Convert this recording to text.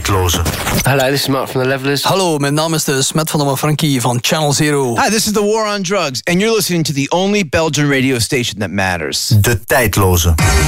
Tijdloze. Hello, this is Mark from The Levelers. Hallo, mijn naam is de Smet van de Frankie van Channel Zero. Hi, this is The War on Drugs, and you're listening to the only Belgian radio station that matters. De Tijdloze.